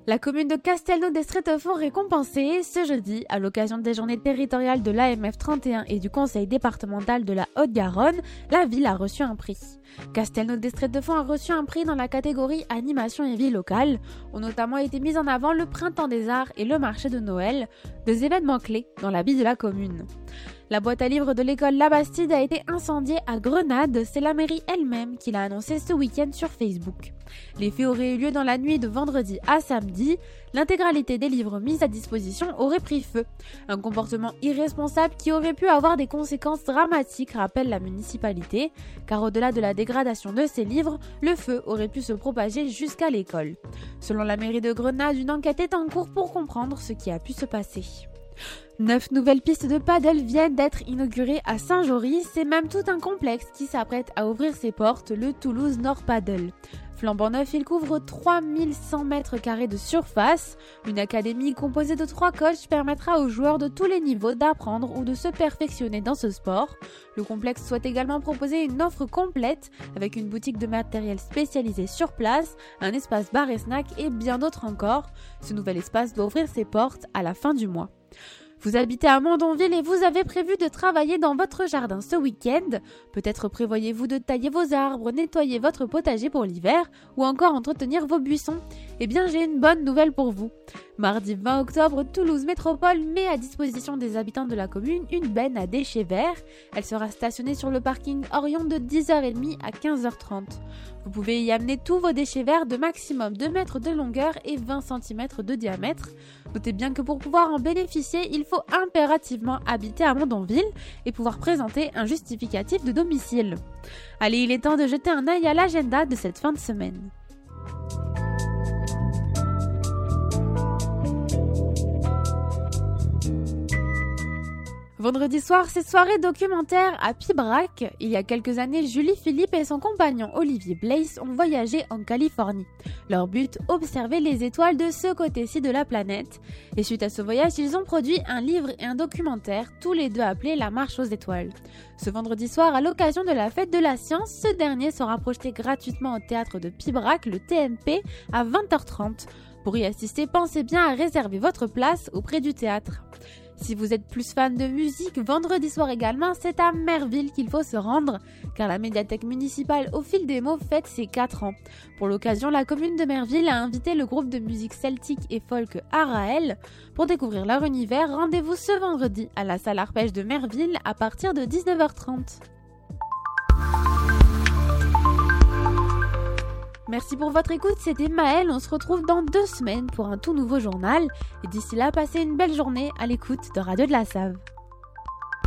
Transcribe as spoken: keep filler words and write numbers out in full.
La commune de Castelnau-d'Estrettes font récompensée ce jeudi, à l'occasion des journées territoriales de l'A M F trente et un et du conseil départemental de la Haute-Garonne, la ville a reçu un prix. Castelnau-d'Estrettes a reçu un prix dans la catégorie animation et vie locale, où notamment été mis en avant le Printemps des Arts et le marché de Noël, deux événements clés dans la vie de la commune. La boîte à livres de l'école La Bastide a été incendiée à Grenade, c'est la mairie elle-même qui l'a annoncé ce week-end sur Facebook. Les faits auraient eu lieu dans la nuit de vendredi à samedi. L'intégralité des livres mis à disposition aurait pris feu. Un comportement irresponsable qui aurait pu avoir des conséquences dramatiques, rappelle la municipalité, car au-delà de la dégradation de ces livres, le feu aurait pu se propager jusqu'à l'école. Selon la mairie de Grenade, une enquête est en cours pour comprendre ce qui a pu se passer. Neuf nouvelles pistes de paddle viennent d'être inaugurées à Saint-Jory. C'est même tout un complexe qui s'apprête à ouvrir ses portes, le Toulouse Nord Paddle. Flambant neuf, il couvre trois mille cent mètres carrés de surface. Une académie composée de trois coachs permettra aux joueurs de tous les niveaux d'apprendre ou de se perfectionner dans ce sport. Le complexe souhaite également proposer une offre complète avec une boutique de matériel spécialisé sur place, un espace bar et snack et bien d'autres encore. Ce nouvel espace doit ouvrir ses portes à la fin du mois. Vous habitez à Mondonville et vous avez prévu de travailler dans votre jardin ce week-end. Peut-être prévoyez-vous de tailler vos arbres, nettoyer votre potager pour l'hiver ou encore entretenir vos buissons. Eh bien, j'ai une bonne nouvelle pour vous. Mardi vingt octobre, Toulouse Métropole met à disposition des habitants de la commune une benne à déchets verts. Elle sera stationnée sur le parking Orion de dix heures trente à quinze heures trente. Vous pouvez y amener tous vos déchets verts de maximum deux mètres de longueur et vingt centimètres de diamètre. Notez bien que pour pouvoir en bénéficier, il faut impérativement habiter à Mondonville et pouvoir présenter un justificatif de domicile. Allez, il est temps de jeter un œil à l'agenda de cette fin de semaine. Vendredi soir, c'est soirée documentaire à Pibrac. Il y a quelques années, Julie Philippe et son compagnon Olivier Blaise ont voyagé en Californie. Leur but, observer les étoiles de ce côté-ci de la planète. Et suite à ce voyage, ils ont produit un livre et un documentaire, tous les deux appelés La Marche aux étoiles. Ce vendredi soir, à l'occasion de la fête de la science, ce dernier sera projeté gratuitement au théâtre de Pibrac, le T M P, à vingt heures trente. Pour y assister, pensez bien à réserver votre place auprès du théâtre. Si vous êtes plus fan de musique, vendredi soir également, c'est à Merville qu'il faut se rendre, car la médiathèque municipale Au Fil des Mots fête ses quatre ans. Pour l'occasion, la commune de Merville a invité le groupe de musique celtique et folk Araël. Pour découvrir leur univers, rendez-vous ce vendredi à la salle Arpège de Merville à partir de dix-neuf heures trente. Merci pour votre écoute, c'était Maëlle, on se retrouve dans deux semaines pour un tout nouveau journal. Et d'ici là, passez une belle journée à l'écoute de Radio de la Save.